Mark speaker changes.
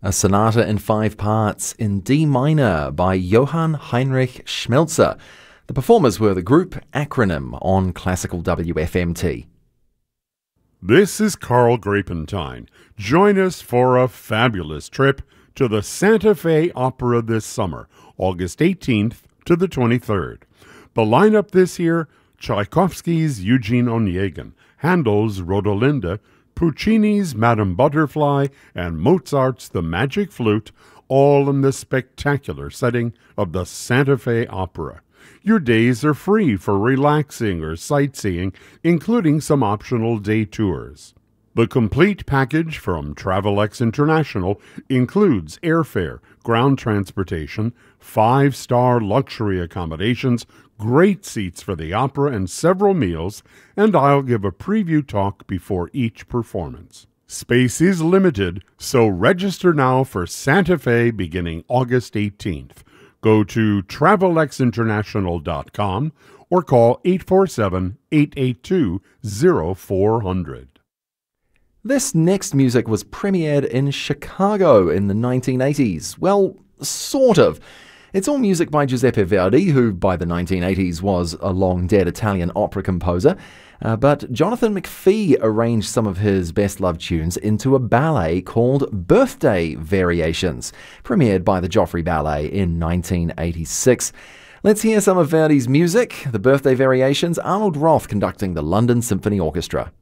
Speaker 1: A sonata in 5 parts in D minor by Johann Heinrich Schmelzer. The performers were the group Acronym on Classical WFMT.
Speaker 2: This is Carl Grapentine. Join us for a fabulous trip to the Santa Fe Opera this summer, August 18th to the 23rd. The lineup this year: Tchaikovsky's Eugene Onegin, Handel's Rodolinda, Puccini's Madame Butterfly, and Mozart's The Magic Flute, all in the spectacular setting of the Santa Fe Opera. Your days are free for relaxing or sightseeing, including some optional day tours. The complete package from TravelX International includes airfare, ground transportation, 5-star luxury accommodations, great seats for the opera, and several meals, and I'll give a preview talk before each performance. Space is limited, so register now for Santa Fe beginning August 18th. Go to TravelXInternational.com or call 847-882-0400.
Speaker 1: This next music was premiered in Chicago in the 1980s. Well, sort of. It's all music by Giuseppe Verdi, who by the 1980s was a long-dead Italian opera composer, but Jonathan McPhee arranged some of his best-loved tunes into a ballet called Birthday Variations, premiered by the Joffrey Ballet in 1986. Let's hear some of Verdi's music, the Birthday Variations, Arnold Roth conducting the London Symphony Orchestra.